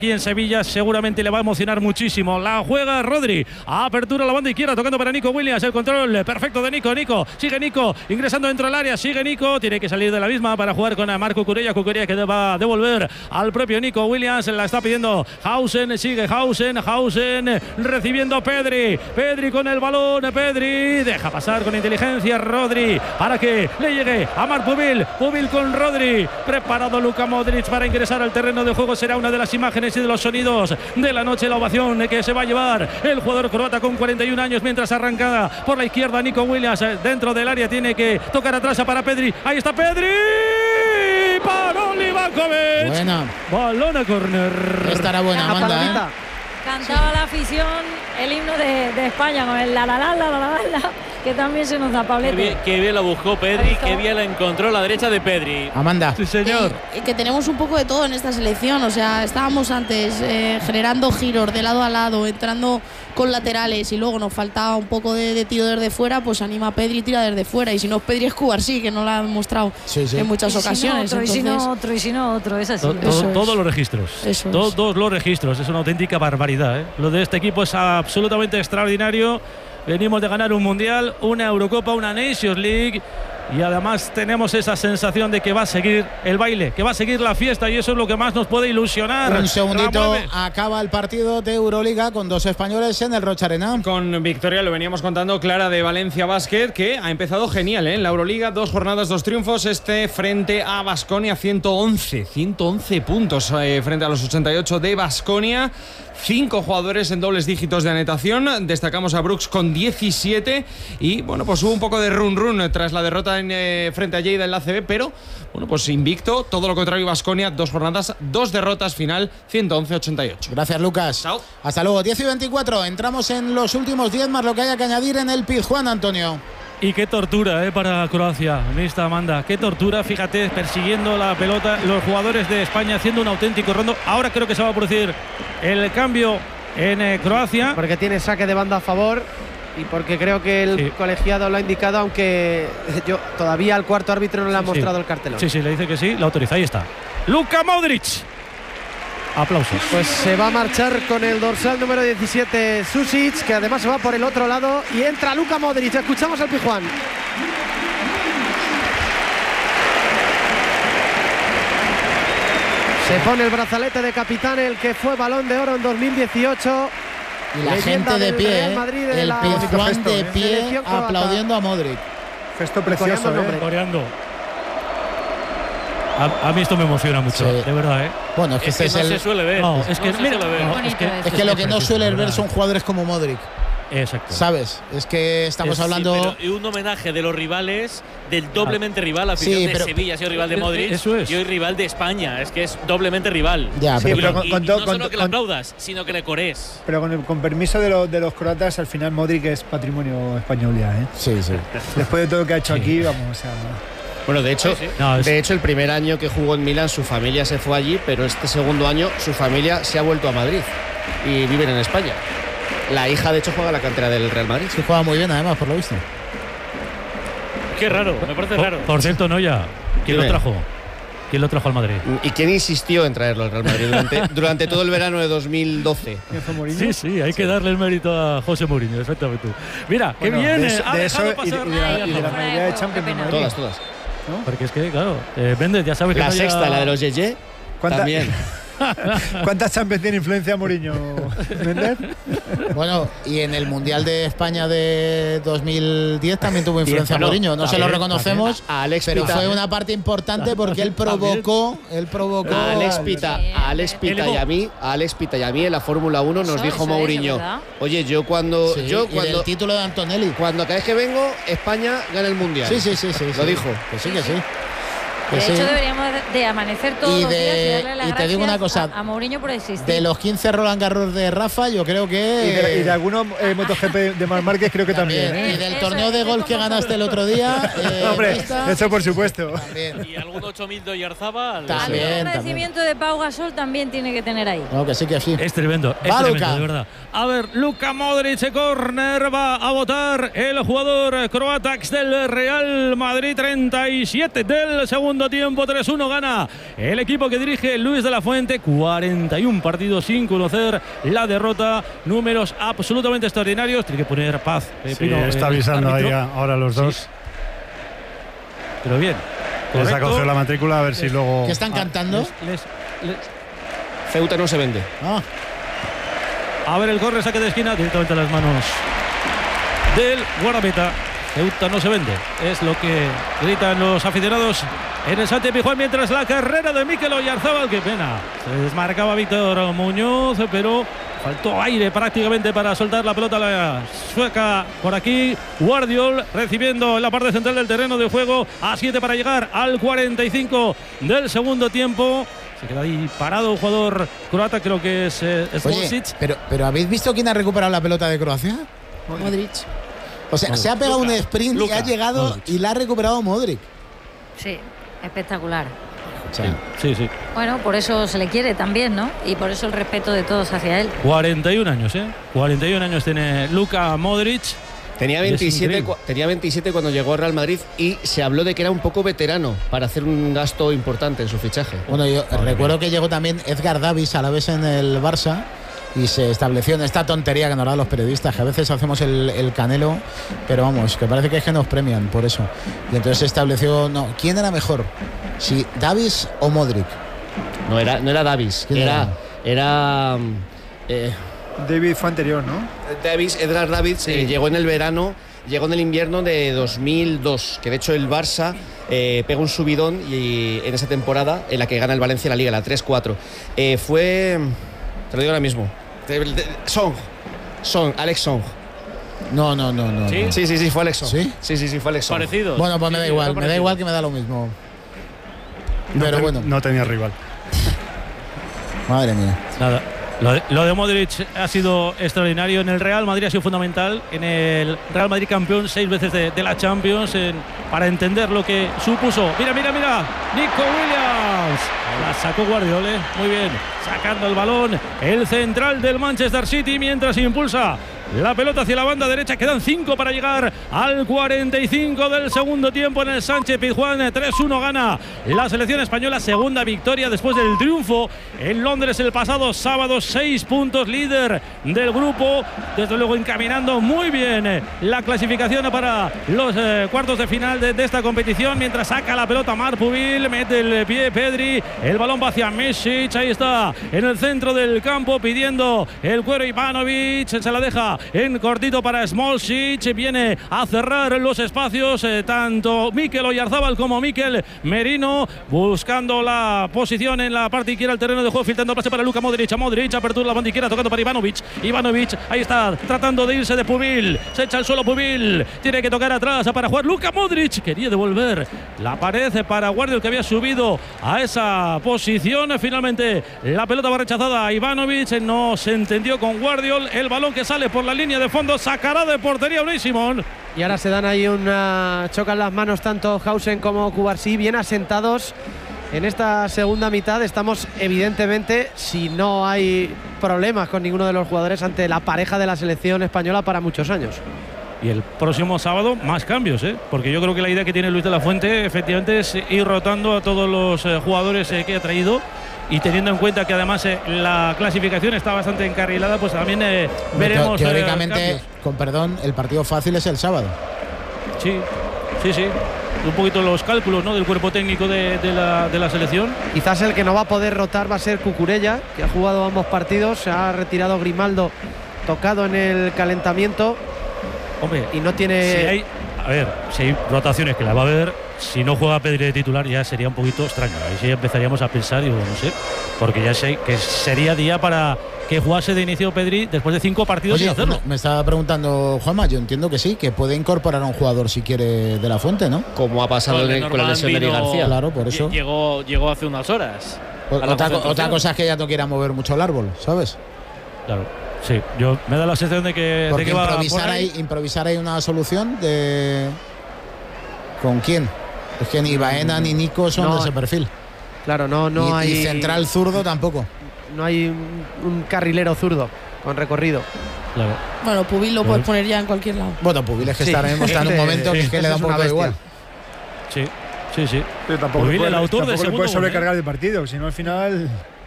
Y en Sevilla seguramente le va a emocionar muchísimo. La juega Rodri. Apertura a la banda izquierda, tocando para Nico Williams. El control perfecto de Nico. Sigue Nico, ingresando dentro del área. Sigue Nico, tiene que salir de la misma para jugar con Marco Cucurella. Cucurella que va a devolver al propio Nico Williams. La está pidiendo Hausen. Sigue Hausen recibiendo Pedri. Pedri con el balón. Pedri deja pasar con inteligencia Rodri para que le llegue a Marc Pubil. Pubil con Rodri. Preparado Luka Modric para ingresar al terreno de juego. Será una de las imágenes y de los sonidos de la noche, la ovación que se va a llevar el jugador croata con 41 años, mientras arranca por la izquierda Nico Williams dentro del área, tiene que tocar atrás para Pedri, ahí está Pedri, paró Livakovic, buena, balón a córner. Estará buena, Amanda, Cantaba la afición el himno de España con el la, que también se nos da, Pablete. Qué bien la buscó Pedri, qué bien la encontró a la derecha de Pedri. Amanda. Sí, señor. Que tenemos un poco de todo en esta selección, o sea, estábamos antes generando giros de lado a lado, entrando con laterales y luego nos faltaba un poco de tiro desde fuera, pues anima a Pedri y tira desde fuera. Y si no es Pedri es Cubarsí, que no lo ha demostrado en muchas ocasiones. Y si no otro, es así. Todos los registros. Todos los registros. Es una auténtica barbaridad, ¿eh? Lo de este equipo es absolutamente extraordinario. Venimos de ganar un Mundial, una Eurocopa, una Nations League. Y además tenemos esa sensación de que va a seguir el baile, que va a seguir la fiesta, y eso es lo que más nos puede ilusionar. Un segundito, acaba el partido de Euroliga con dos españoles en el Rocha Arena. Con victoria, lo veníamos contando, clara de Valencia Basket, que ha empezado genial, ¿eh? En la Euroliga, 2 jornadas, 2 triunfos, frente a Baskonia, 111 puntos frente a los 88 de Baskonia. 5 jugadores en dobles dígitos de anotación. Destacamos a Brooks con 17. Y bueno, pues hubo un poco de run tras la derrota frente a Lleida en la ACB, pero bueno, pues invicto. Todo lo contrario, Baskonia, 2 jornadas, 2 derrotas, final 111-88. Gracias, Lucas. Chao. Hasta luego. 10 y 24. Entramos en los últimos 10 más lo que haya que añadir en el Pizjuán, Antonio. Y qué tortura para Croacia, mixta Amanda, qué tortura, fíjate, persiguiendo la pelota, los jugadores de España haciendo un auténtico rondo. Ahora creo que se va a producir el cambio en Croacia. Porque tiene saque de banda a favor y porque creo que el colegiado lo ha indicado, aunque yo todavía al cuarto árbitro no le ha mostrado el cartelón. Sí, le dice que sí, la autoriza, ahí está. Luka Modric. Aplausos. Pues se va a marchar con el dorsal número 17 Susic, que además se va por el otro lado, y entra Luka Modric. Escuchamos al Pizjuán. Se pone el brazalete de capitán, el que fue Balón de Oro en 2018. Y la gente de pie, el Pizjuán de pie aplaudiendo a Modric. Gesto precioso, coreando. A mí esto me emociona mucho, de verdad, ¿eh? Bueno, es que no se suele ver. No, es que lo que no suele ver son jugadores como Modric. Exacto. ¿Sabes? Es que estamos hablando. Y un homenaje de los rivales, del doblemente rival. La afición de Sevilla ha sido rival de Modric. Eso es. Y hoy rival de España. Es que es doblemente rival. Ya, pero no solo que le aplaudas, sino que le corees. Pero con permiso de los croatas, al final Modric es patrimonio español ya, ¿eh? Sí. Después de todo lo que ha hecho aquí, vamos a. Bueno, de hecho, el primer año que jugó en Milán su familia se fue allí, pero este segundo año su familia se ha vuelto a Madrid y viven en España. La hija, de hecho, juega en la cantera del Real Madrid. Sí, juega muy bien, además, por lo visto. Qué raro, me parece raro. Por cierto, Noya, ¿quién lo trajo? ¿Quién lo trajo al Madrid? ¿Y quién insistió en traerlo al Real Madrid durante todo el verano de 2012? Sí, hay que darle el mérito a José Mourinho, exactamente. Mira, qué bien. De eso y de la mayoría de Champions de Madrid. Todas. ¿No? Porque es que, claro, Méndez, ya sabes que. La sexta, la de los Yeye, también. ¿Cuántas Champions tiene influencia Mourinho, Méndez? Bueno, y en el Mundial de España de 2010 también tuvo influencia Mourinho. No se lo reconocemos, pero fue una parte importante porque él provocó a Alex Pita y a mí en la Fórmula 1 nos dijo Mourinho, oye, yo cuando y el título de Antonelli, cuando cada vez que vengo España gana el Mundial. Sí. Lo dijo. Que sí. De hecho, deberíamos de amanecer todos los días y darle las te digo una cosa, a Mourinho por existir. De los 15 Roland Garros de Rafa, yo creo que. Y de algunos MotoGP de Marc Márquez, creo que también. Y del torneo de golf que ganaste el otro día. Hombre, eso por supuesto. También. Y algún 8000 de Oyarzabal. También. El agradecimiento de Pau Gasol también tiene que tener ahí. No, que sí. Es tremendo, de verdad. A ver, Luka Modric, córner, va a votar el jugador croata del Real Madrid, 37 del segundo segundo tiempo. 3-1 gana el equipo que dirige Luis de la Fuente. 41 partidos sin conocer la derrota. Números absolutamente extraordinarios. Tiene que poner paz. Sí, está avisando ahí ahora los dos. Sí. Pero bien. Les ha cogido la matrícula a ver si luego. ¿Qué están cantando? Ceuta no se vende. A ver el corre, saque de esquina directamente a las manos del guardameta. Ceuta no se vende. Es lo que gritan los aficionados en el Sánchez Pizjuán, mientras la carrera de Mikel Oyarzábal, qué pena. Se desmarcaba Víctor Muñoz, pero faltó aire prácticamente para soltar la pelota a la sueca. Por aquí Guardiol recibiendo en la parte central del terreno de juego, a 7 para llegar al 45 del segundo tiempo. Se queda ahí parado un jugador croata, creo que es Smolcic. Pero ¿habéis visto quién ha recuperado la pelota de Croacia? Modric. O sea, se ha pegado un sprint y ha llegado Modric. y la ha recuperado Modric. Sí, espectacular. Sí. Bueno, por eso se le quiere también, ¿no? Y por eso el respeto de todos hacia él. 41 años, 41 años tiene Luka Modric. Tenía 27 cuando llegó al Real Madrid y se habló de que era un poco veterano para hacer un gasto importante en su fichaje. Bueno, yo recuerdo que llegó también Edgar Davis a la vez en el Barça y se estableció en esta tontería que nos dan los periodistas, que a veces hacemos el canelo, pero vamos, que parece que es que nos premian por eso. Y entonces se estableció, ¿quién era mejor? ¿Si Davis o Modric? No era Davis, era David fue anterior, ¿no? Edgar Davids llegó en el verano, llegó en el invierno de 2002, que de hecho el Barça pega un subidón y en esa temporada en la que gana el Valencia la Liga, la 3-4. Fue, te lo digo ahora mismo, Alex Song. No. Sí, fue Alex Song. ¿Sí? Fue Alex Song. Parecido. Bueno, pues me da igual que me da lo mismo. Pero bueno. No tenía rival. Madre mía. Nada. Lo de Modric ha sido extraordinario. En el Real Madrid ha sido fundamental. En el Real Madrid campeón 6 veces de la Champions. Para entender lo que supuso. Mira. Nico Williams. La sacó Guardiola. Muy bien. Sacando el balón. El central del Manchester City mientras impulsa la pelota hacia la banda derecha. Quedan 5 para llegar al 45 del segundo tiempo en el Sánchez Pizjuán. 3-1 gana la selección española. Segunda victoria después del triunfo en Londres el pasado sábado. 6 puntos, líder del grupo. Desde luego encaminando muy bien la clasificación para los cuartos de final de esta competición. Mientras saca la pelota Marpubil, mete el pie Pedri. El balón va hacia Mesic. Ahí está en el centro del campo pidiendo el cuero Ivanovic. Se la deja en cortito para Smolcic. Viene a cerrar los espacios tanto Mikel Oyarzábal como Mikel Merino, buscando la posición en la parte izquierda del terreno de juego, filtrando pase para Luka Modric. Apertura la banda izquierda, tocando para Ivanovic. Ahí está, tratando de irse de Pubil. Se echa al suelo Pubil. Tiene que tocar atrás para jugar Luka Modric. Quería devolver la pared para Guardiola, que había subido a esa posición. Finalmente la pelota va rechazada a Ivanovic. No se entendió con Guardiola. El balón que sale por la línea de fondo, sacará de portería Unai Simón. Y ahora se dan ahí chocan las manos tanto Hausen como Cubarsí, bien asentados en esta segunda mitad. Estamos evidentemente, si no hay problemas con ninguno de los jugadores, ante la pareja de la selección española para muchos años. Y el próximo sábado más cambios, porque yo creo que la idea que tiene Luis de la Fuente efectivamente es ir rotando a todos los jugadores que ha traído. Y teniendo en cuenta que además la clasificación está bastante encarrilada, pues también veremos. Teóricamente, con perdón, el partido fácil es el sábado. Sí. Un poquito los cálculos, ¿no?, del cuerpo técnico de la selección. Quizás el que no va a poder rotar va a ser Cucurella, que ha jugado ambos partidos. Se ha retirado Grimaldo, tocado en el calentamiento. Hombre, y no tiene. Si hay rotaciones, que la va a haber. Si no juega Pedri de titular ya sería un poquito extraño. Ahí sí empezaríamos a pensar, digo, no sé, porque ya sé que sería día para que jugase de inicio Pedri después de 5 partidos. Oye, sin hacerlo. Me estaba preguntando Juanma, yo entiendo que sí, que puede incorporar a un jugador si quiere de la Fuente, ¿no? Como ha pasado con la lesión de Eric García. Claro, por eso. Llegó hace unas horas. Otra cosa es que ya no quiera mover mucho el árbol, ¿sabes? Claro. Sí, yo me da la sensación de que, porque va improvisar ahí una solución de. ¿Con quién? Es que ni Baena ni Nico son de ese perfil. Claro, no hay. Y central zurdo tampoco. No hay un carrilero zurdo con recorrido. Claro. Bueno, Pubil lo puedes poner ya en cualquier lado. Bueno, Pubil es que está en un momento que le da un poco igual. Sí. Sí, sí. Pero tampoco el autor del le segundo puede gol, sobrecargar de partido, si no al final.